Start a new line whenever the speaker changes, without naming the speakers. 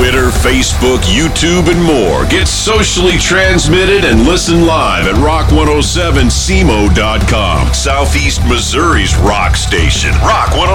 Twitter, Facebook, YouTube, and more. Get socially transmitted and listen live at rock107cmo.com. Southeast Missouri's rock station. Rock 107.